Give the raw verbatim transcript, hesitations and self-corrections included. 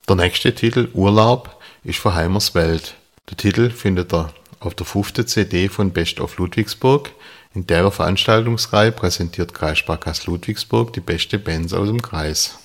Der nächste Titel, Urlaub, ist von Heimers Welt. Den Titel findet ihr auf der fünften C D von Best of Ludwigsburg. In der Veranstaltungsreihe präsentiert Kreissparkasse Ludwigsburg die beste Bands aus dem Kreis.